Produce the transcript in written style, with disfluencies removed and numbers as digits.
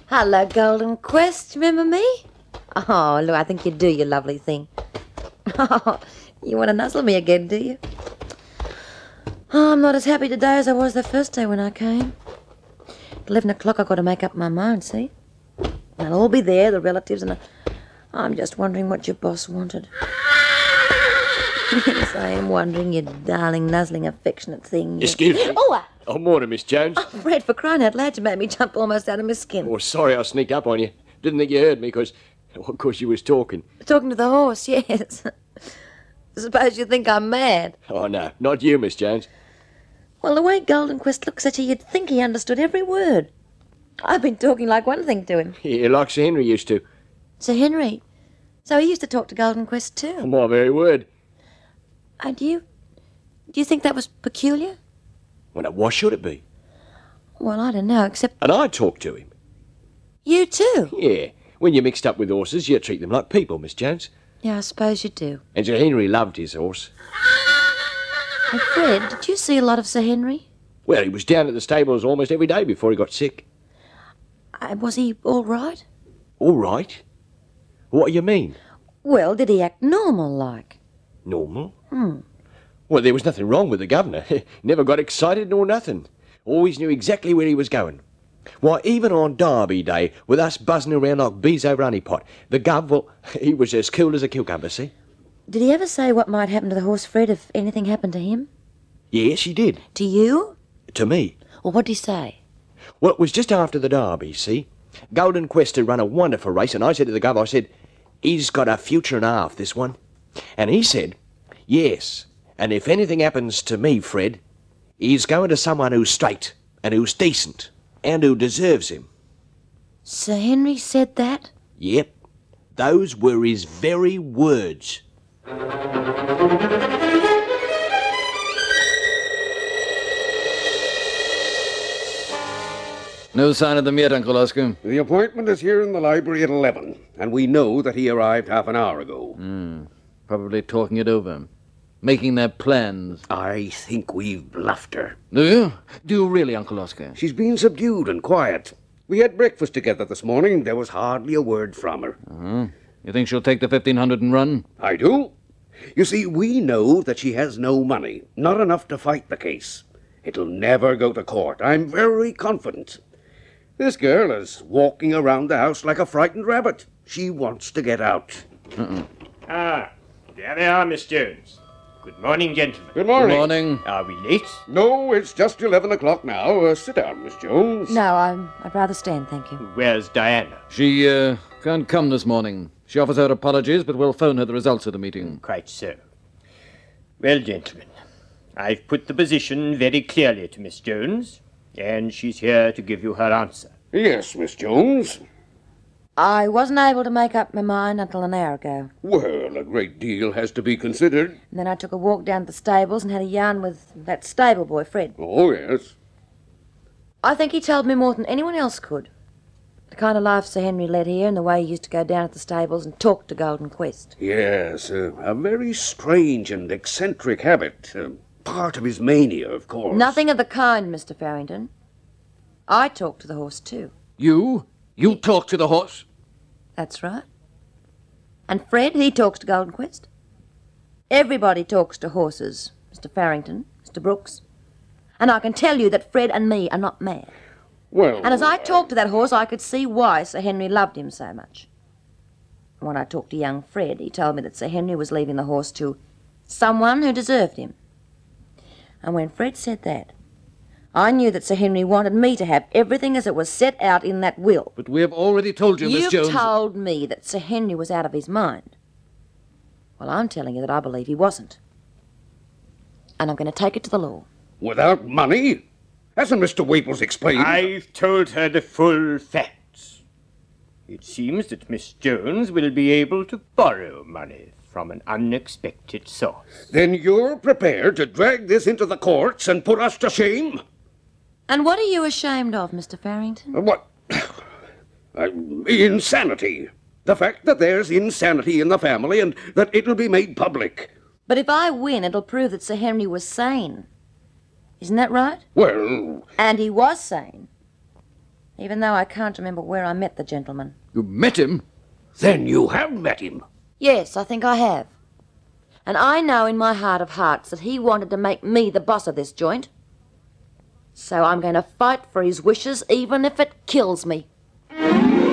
Hello, Golden Quest. Remember me? Oh, look, I think you do, you lovely thing. Oh, you want to nuzzle me again, do you? Oh, I'm not as happy today as I was the first day when I came. At 11 o'clock I've got to make up my mind, see? They'll all be there, the relatives, and I'm just wondering what your boss wanted. Yes, I am wondering, you darling, nuzzling, affectionate thing. Excuse me. Oh, Oh, morning, Miss Jones. oh, Fred, for crying out loud, you made me jump almost out of my skin. Oh, sorry I sneaked up on you. Didn't think you heard me, because you was talking. Talking to the horse, yes. Suppose you think I'm mad. Oh, no, not you, Miss Jones. Well, the way Golden Quest looks at you, you'd think he understood every word. I've been talking like one thing to him. Yeah, like Sir Henry used to. Sir Henry? So he used to talk to Golden Quest too? My very word. And do you think that was peculiar? Well, now, why should it be? Well, I don't know, except And I talk to him. you too. Yeah, when you're mixed up with horses, you treat them like people, Miss Jones. Yeah, I suppose you do. And Sir Henry loved his horse. Hey, Fred, did you see a lot of Sir Henry? Well, he was down at the stables almost every day before he got sick. Was he all right? All right. What do you mean? Well, did he act normal like? Normal? Well, there was nothing wrong with the governor. Never got excited nor nothing. Always knew exactly where he was going. Why, even on Derby Day, with us buzzing around like bees over honeypot, the gov, well, he was as cool as a cucumber, see? Did he ever say what might happen to the horse, Fred, if anything happened to him? Yes, he did. To you? To me. Or what did he say? Well, it was just after the Derby, see? Golden Quest had run a wonderful race, and I said to the gov, I said, he's got a future and a half, this one. And he said, yes, and if anything happens to me, Fred, he's going to someone who's straight and who's decent and who deserves him. Sir Henry said that? Yep, those were his very words. No sign of them yet, Uncle Oscar. The appointment is here in the library at 11, and we know that he arrived half an hour ago. Probably talking it over. Making their plans. I think we've bluffed her. Do you? Do you really, Uncle Oscar? She's been subdued and quiet. We had breakfast together this morning. There was hardly a word from her. You think she'll take the 1,500 and run? I do. You see, we know that she has no money, not enough to fight the case. It'll never go to court. I'm very confident. This girl is walking around the house like a frightened rabbit. She wants to get out. Ah, there they are, Miss Jones. Good morning, gentlemen. Good morning. Good morning. Are we late? No, it's just 11 o'clock now. Sit down, Miss Jones. No, I'd rather stand, thank you. Where's Diana? She, can't come this morning. She offers her apologies, but we'll phone her the results of the meeting. Quite so. Well, gentlemen, I've put the position very clearly to Miss Jones, and she's here to give you her answer. Yes, Miss Jones. I wasn't able to make up my mind until an hour ago. Well, a great deal has to be considered. And then I took a walk down to the stables and had a yarn with that stable boy, Fred. Oh, yes. I think he told me more than anyone else could. The kind of life Sir Henry led here and the way he used to go down at the stables and talk to Golden Quest. Yes, a very strange and eccentric habit. Part of his mania, of course. Nothing of the kind, Mr. Farrington. I talked to the horse, too. You? You talk to the horse? That's right. And Fred, he talks to Golden Quest. Everybody talks to horses, Mr. Farrington, Mr. Brooks. And I can tell you that Fred and me are not mad. Well, And as I talked to that horse, I could see why Sir Henry loved him so much. And when I talked to young Fred, he told me that Sir Henry was leaving the horse to someone who deserved him. And when Fred said that, I knew that Sir Henry wanted me to have everything as it was set out in that will. But we have already told you, Miss You've Jones. told me that Sir Henry was out of his mind. Well, I'm telling you that I believe he wasn't. And I'm going to take it to the law. without money? Hasn't Mr. Waples explained? I've told her the full facts. It seems that Miss Jones will be able to borrow money from an unexpected source. Then you're prepared to drag this into the courts and put us to shame? And what are you ashamed of, Mr. Farrington? What? Insanity. The fact that there's insanity in the family and that it'll be made public. But if I win, it'll prove that Sir Henry was sane. Isn't that right? Well, And he was sane. even though I can't remember where I met the gentleman. You met him? Then you have met him. Yes, I think I have. And I know in my heart of hearts that he wanted to make me the boss of this joint. So I'm going to fight for his wishes even if it kills me.